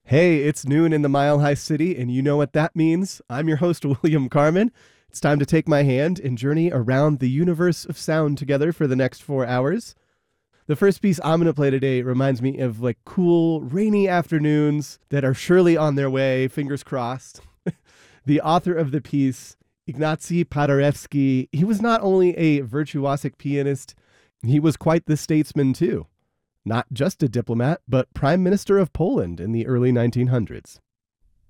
Hey, it's noon in the Mile High City, and you know what that means. I'm your host, William Carmen. It's time to take my hand and journey around the universe of sound together for the next 4 hours. The first piece I'm going to play today reminds me of like cool, rainy afternoons that are surely on their way, fingers crossed. The author of the piece, Ignacy Paderewski, he was not only a virtuosic pianist, he was quite the statesman too. Not just a diplomat, but Prime Minister of Poland in the early 1900s.